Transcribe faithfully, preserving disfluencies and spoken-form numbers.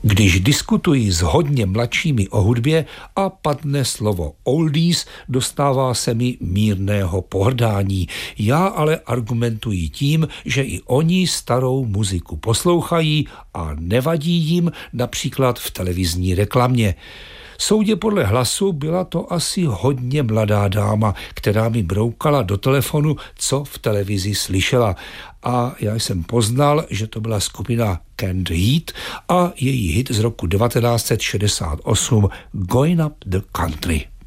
Když diskutuji s hodně mladšími o hudbě a padne slovo oldies, dostává se mi mírného pohrdání. Já ale argumentuji tím, že i oni starou muziku poslouchají a nevadí jim například v televizní reklamě. Soudě podle hlasu byla to asi hodně mladá dáma, která mi broukala do telefonu, co v televizi slyšela. A já jsem poznal, že to byla skupina Canned Heat a její hit z roku devatenáct set šedesát osm Going Up the Country.